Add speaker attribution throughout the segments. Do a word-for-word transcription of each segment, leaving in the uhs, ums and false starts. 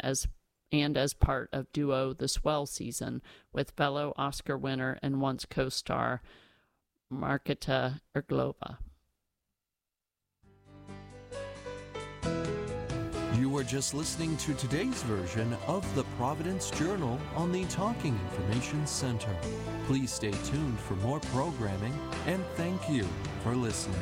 Speaker 1: as and as part of duo The Swell season with fellow Oscar winner and once co-star Marketa Erglova.
Speaker 2: You are just listening to today's version of the Providence Journal on the Talking Information Center. Please stay tuned for more programming, and thank you for listening.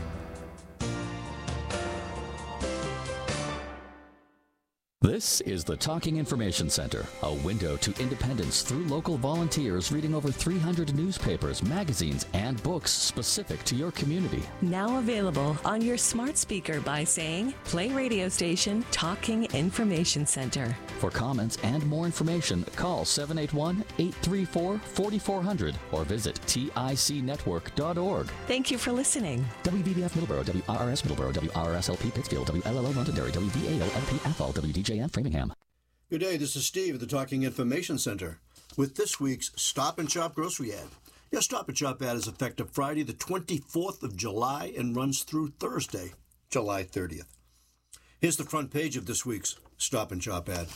Speaker 3: This is the Talking Information Center, a window to independence through local volunteers reading over three hundred newspapers, magazines, and books specific to your community.
Speaker 4: Now available on your smart speaker by saying, play radio station Talking Information Center.
Speaker 3: For comments and more information, call seven eight one, eight three four, four four zero zero or visit tic network dot org.
Speaker 4: Thank you for listening.
Speaker 3: W B B F Middleborough, W R R S Middleborough, W R R S L P Pittsfield, W L L O Londonderry, W V A O L P Athol, W D J N Framingham.
Speaker 5: Good day, this is Steve at the Talking Information Center with this week's Stop and Shop grocery ad. Your Stop and Shop ad is effective Friday the twenty-fourth of July and runs through Thursday, July thirtieth. Here's the front page of this week's Stop and Shop ad.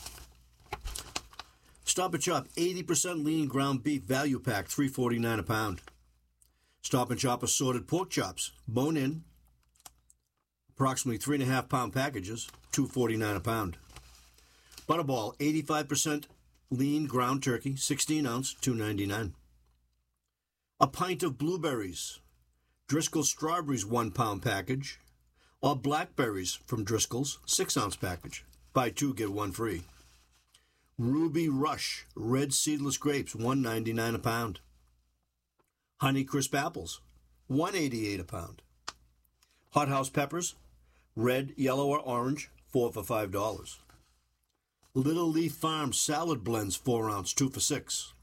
Speaker 5: Stop and Shop eighty percent lean ground beef value pack, three forty-nine a pound. Stop and Shop assorted pork chops, bone in, approximately three and a half pound packages, two forty-nine a pound. Butterball eighty-five percent lean ground turkey, sixteen ounce, two ninety-nine. A pint of blueberries, Driscoll's strawberries one pound package, or blackberries from Driscoll's six ounce package. Buy two, get one free. Ruby Rush red seedless grapes, one ninety-nine a pound. Honey Crisp apples, one eighty-eight a pound. Hot House peppers, red, yellow, or orange, four for five dollars. Little Leaf Farm salad blends, four ounce, two for six.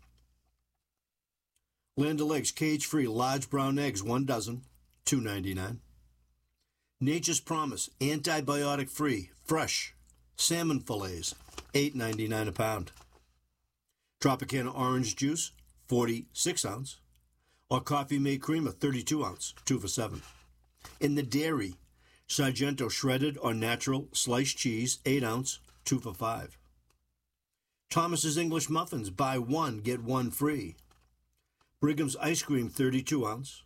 Speaker 5: Land O'Lakes cage-free large brown eggs, one dozen, two ninety-nine. Nature's Promise antibiotic-free fresh salmon fillets, eight ninety-nine a pound. Tropicana orange juice, forty-six ounce, or Coffee Mate Creamer, thirty-two ounce, two for seven. In the dairy, Sargento shredded or natural sliced cheese, eight ounce, two for five. Thomas's English muffins, buy one, get one free. Brigham's ice cream, thirty-two ounce.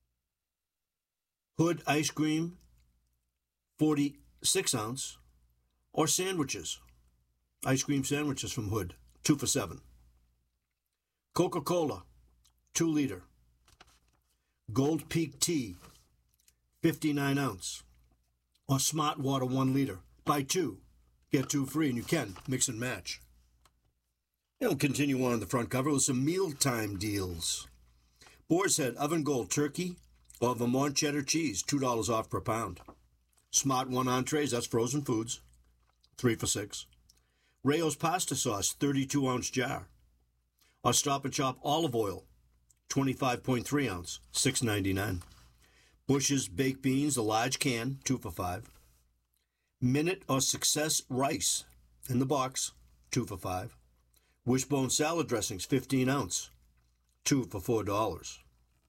Speaker 5: Hood ice cream, forty-six ounce. Or sandwiches, ice cream sandwiches from Hood, two for seven. Coca-Cola, two liter. Gold Peak tea, fifty-nine ounce. Or Smart Water, one liter. Buy two, get two free, and you can mix and match. And we'll continue on the front cover with some mealtime deals. Boar's Head Oven Gold turkey or Vermont cheddar cheese, two dollars off per pound. Smart One entrees, that's frozen foods, three for six. Rayo's pasta sauce, thirty-two ounce jar. Or Stop and Shop olive oil, twenty-five point three ounce, six ninety-nine. Bush's baked beans, a large can, two for five. Minute or Success rice in the box, two for five. Wishbone salad dressings, fifteen ounce, two for four dollars.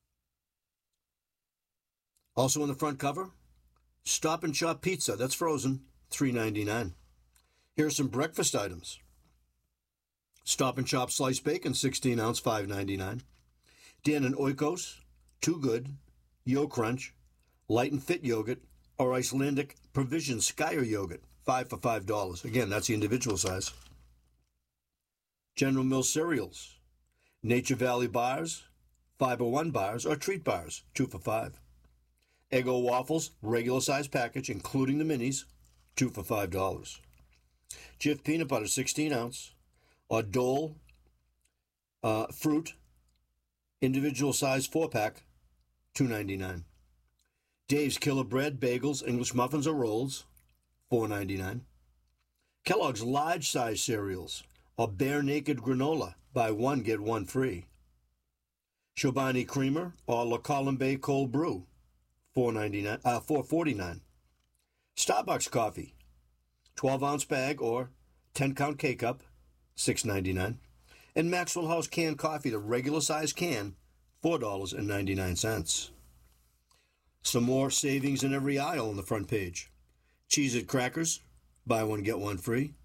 Speaker 5: Also on the front cover, Stop and Shop pizza, that's frozen, three ninety-nine. Here are some breakfast items. Stop and Shop sliced bacon, sixteen ounce, five ninety-nine. Dan and Oikos, Too Good, Yo Crunch, Light and Fit yogurt, or Icelandic Provision Skyer yogurt, five for five dollars. Again, that's the individual size. General Mills cereals, Nature Valley bars, Fiber One bars, or Treat bars, two for five. Eggo waffles, regular size package, including the minis, two for five dollars. Jif peanut butter, sixteen ounce, or Dole uh, fruit, individual size four pack, two ninety-nine. Dave's Killer Bread, bagels, English muffins, or rolls, four ninety-nine. Kellogg's large size cereals, or Bare Naked granola, buy one, get one free. Chobani creamer, or La Colombe cold brew, four ninety-nine, uh, four forty-nine. Starbucks coffee, twelve ounce bag or ten count K-cup, six ninety-nine. And Maxwell House canned coffee, the regular size can, four dollars and ninety-nine cents. Some more savings in every aisle on the front page. Cheez-It crackers, buy one, get one free.